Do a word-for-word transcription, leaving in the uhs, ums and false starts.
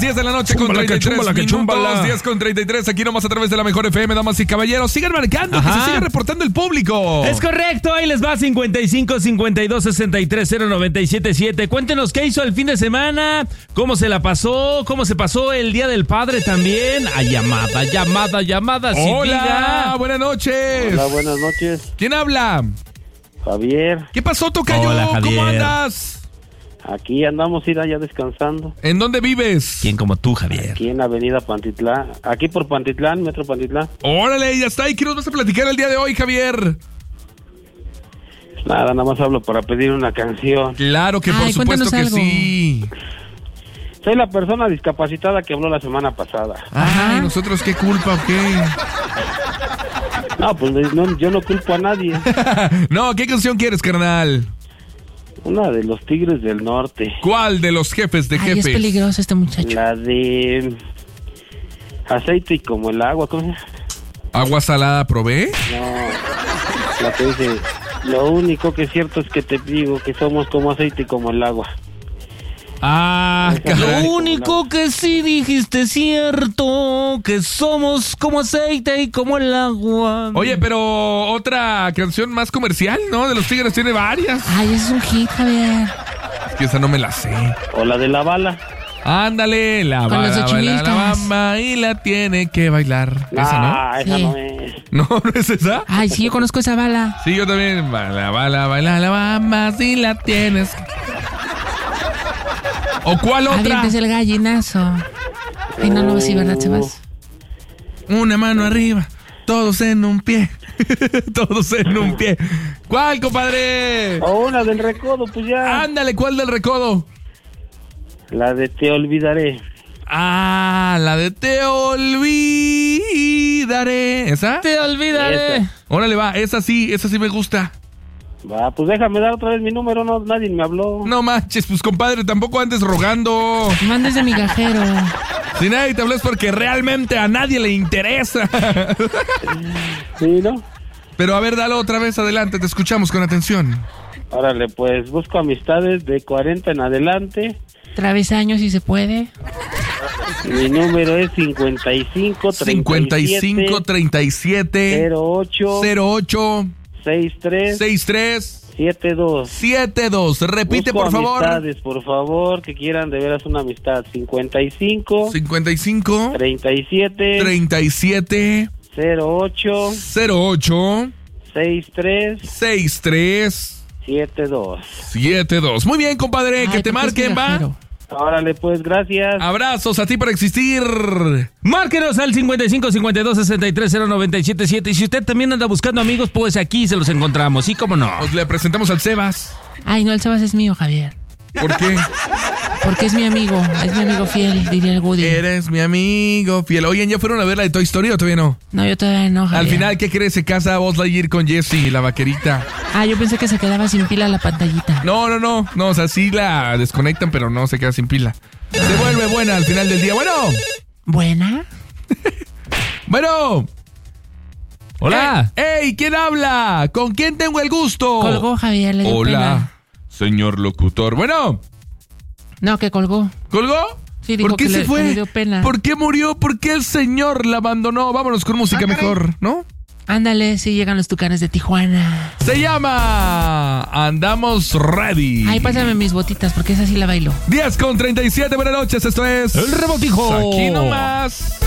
diez de la noche chúmbala, con treinta y tres chúmbala, minutos. chúmbala. diez con treinta y tres, aquí nomás a través de la Mejor F M, damas y caballeros. Sigan marcando, Ajá. que se siga reportando el público. Es correcto, ahí les va cincuenta y cinco, cincuenta y dos, sesenta y tres, cero noventa y siete siete. Cuéntenos qué hizo el fin de semana, cómo se la pasó, cómo se pasó el Día del Padre también. A llamada, llamada, llamada. Sin Hola, diga. buenas noches. Hola, buenas noches. ¿Quién habla? Javier, ¿Qué pasó, tocayo? Hola, Javier. ¿Cómo andas? aquí andamos ir allá descansando. ¿En dónde vives? ¿Quién como tú, Javier? Aquí en Avenida Pantitlán, aquí por Pantitlán, Metro Pantitlán. Órale, ya está. ¿Y qué nos vas a platicar el día de hoy, Javier? Nada, nada más hablo para pedir una canción. Claro que por Ay, supuesto cuéntanos que algo. sí. Soy la persona discapacitada que habló la semana pasada. Ay, ¿nosotros qué culpa o qué? No, pues no, yo no culpo a nadie. No, ¿qué canción quieres, carnal? Una de los Tigres del Norte. ¿Cuál de los jefes de Ay, jefes? es peligroso este muchacho. La de Aceite y como el agua, ¿cómo se llama? ¿Agua salada probé? No, la que dice, lo único que es cierto es que te digo que somos como aceite y como el agua. Ah, Lo caray. Lo único que sí dijiste es cierto, que somos como aceite y como el agua. Oye, pero otra canción más comercial, ¿no? De los Tigres tiene varias. Ay, ese es un hit, Javier. Es que esa no me la sé. O la de la bala. Ándale, la Con los bala, baila la Xochimilcas. bamba y la tiene que bailar. ¿Esa no? Ah, esa Sí. no es. ¿No, no es esa? Ay, sí, yo conozco esa bala. Sí, yo también. Bala, bala, baila la bamba si la tienes. ¿O cuál otra? Avientes el gallinazo. Ay, no, no, sí, ¿verdad, Sebas? Una mano arriba, todos en un pie. Todos en un pie. ¿Cuál, compadre? O una del recodo, pues ya. Ándale, ¿cuál del recodo? La de Te Olvidaré. Ah, la de Te olvidaré. ¿Esa? Te olvidaré. Esa. Órale, va, esa sí, esa sí me gusta. Va, pues déjame dar otra vez mi número, no, nadie me habló. No manches, pues compadre, tampoco andes rogando. Mandes de migajero. Si nadie te habla es porque realmente a nadie le interesa. Sí, ¿no? Pero a ver, dale otra vez adelante, te escuchamos con atención. Órale, pues busco amistades de cuarenta en adelante. Travesaños, si se puede. Mi número es cincuenta y cinco, cincuenta y cinco, treinta y siete, cero ocho, cero ocho, sesenta y tres, sesenta y tres, setenta y dos. setenta y dos. Repite, Busco por favor. amistades, por favor, que quieran de veras una amistad. cincuenta y cinco, cincuenta y cinco, treinta y siete, treinta y siete, cero ocho, cero ocho, sesenta y tres, sesenta y tres, setenta y dos. setenta y dos. Muy bien, compadre, Ay, que te ¿por qué es marquen, va. migajero? Órale, pues, gracias. Abrazos a ti por existir. Márquenos al cincuenta y cinco, cincuenta y dos, sesenta y tres, cero noventa y siete siete. Y si usted también anda buscando amigos, pues aquí se los encontramos. ¿Sí, cómo no? Pues le presentamos al Sebas. Ay, no, el Sebas es mío, Javier. ¿Por qué? Porque es mi amigo. Es mi amigo fiel, diría el Woody. Eres mi amigo fiel. Oigan, ¿ya fueron a ver la de Toy Story o todavía no? No, yo todavía no, Javier. Al final, ¿qué crees? Se casa Buzz Lightyear con Jessie, la vaquerita. Ah, yo pensé que se quedaba sin pila la pantallita. No, no, no. No, o sea, sí la desconectan, pero no se queda sin pila. Se vuelve buena al final del día. Bueno. ¿Buena? Bueno. Hola. ¡Ey! ¿Quién habla? ¿Con quién tengo el gusto? Colgó, Javier, le dio Hola, pena. señor locutor. Bueno. No, que colgó. ¿Colgó? Sí, dijo ¿Por qué que se le- fue? que le dio pena. ¿Por qué murió? ¿Por qué el señor la abandonó? Vámonos con música mejor, ¿no? Ándale, sí llegan los tucanes de Tijuana. Se llama Andamos Ready. Ay, pásame mis botitas, porque esa sí la bailo. diez con treinta y siete, buenas noches, esto es El Rebotijo. Aquí nomás.